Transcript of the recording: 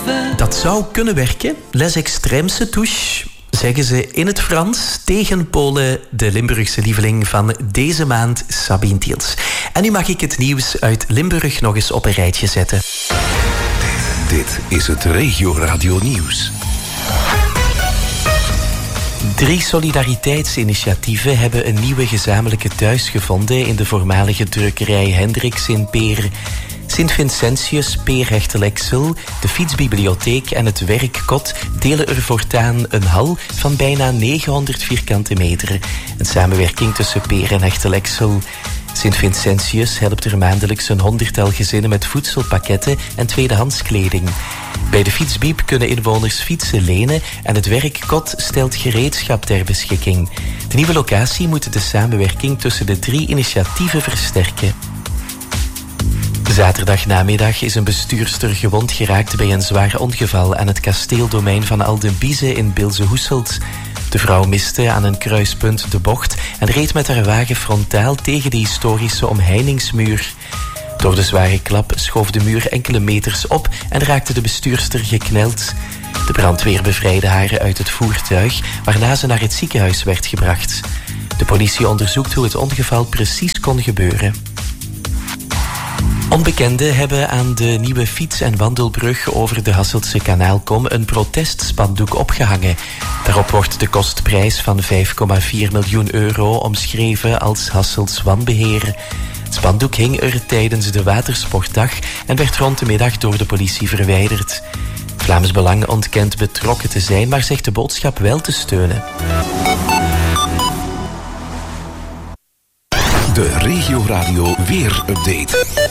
Dat zou kunnen werken. Les extrêmes touche, zeggen ze in het Frans, tegen Polen, de Limburgse lieveling van deze maand, Sabine Tiels. En nu mag ik het nieuws uit Limburg nog eens op een rijtje zetten. Dit is het Regio Radio Nieuws. 3 solidariteitsinitiatieven hebben een nieuwe gezamenlijke thuis gevonden in de voormalige drukkerij Hendricks in Peer. Sint-Vincentius, Peer Hechtel-Exel, de Fietsbibliotheek en het Werkkot delen er voortaan een hal van bijna 900 vierkante meter. Een samenwerking tussen Peer en Hechtel-Exel. Sint-Vincentius helpt er maandelijks een 100-tal gezinnen met voedselpakketten en tweedehands kleding. Bij de Fietsbieb kunnen inwoners fietsen lenen en het Werkkot stelt gereedschap ter beschikking. De nieuwe locatie moet de samenwerking tussen de 3 initiatieven versterken. Zaterdagnamiddag is een bestuurster gewond geraakt bij een zwaar ongeval aan het kasteeldomein van Aldenbize in Bilze-Hoeselt. De vrouw miste aan een kruispunt de bocht en reed met haar wagen frontaal tegen de historische omheiningsmuur. Door de zware klap schoof de muur enkele meters op en raakte de bestuurster gekneld. De brandweer bevrijdde haar uit het voertuig, waarna ze naar het ziekenhuis werd gebracht. De politie onderzoekt hoe het ongeval precies kon gebeuren. Onbekenden hebben aan de nieuwe fiets- en wandelbrug over de Hasseltse Kanaalkom een protestspandoek opgehangen. Daarop wordt de kostprijs van €5,4 miljoen omschreven als Hasselts wanbeheer. Het spandoek hing er tijdens de Watersportdag en werd rond de middag door de politie verwijderd. Vlaams Belang ontkent betrokken te zijn, maar zegt de boodschap wel te steunen. De Regio Radio Weer Update.